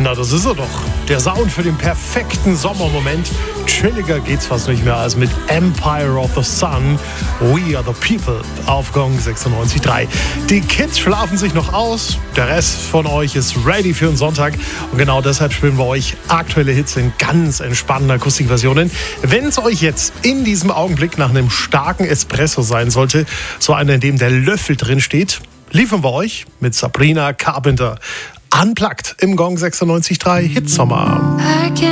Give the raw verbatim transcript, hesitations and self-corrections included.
Na, das ist er doch. Der Sound für den perfekten Sommermoment. Chilliger geht's fast nicht mehr als mit Empire of the Sun. We are the people auf Gong sechsundneunzig Komma drei. Die Kids schlafen sich noch aus. Der Rest von euch ist ready für den Sonntag. Und genau deshalb spielen wir euch aktuelle Hits in ganz entspannten Akustikversionen. Wenn es euch jetzt in diesem Augenblick nach einem starken Espresso sein sollte, so einer, in dem der Löffel drin steht, liefern wir euch mit Sabrina Carpenter Unplugged im Gong sechsundneunzig Komma drei Hitsommer.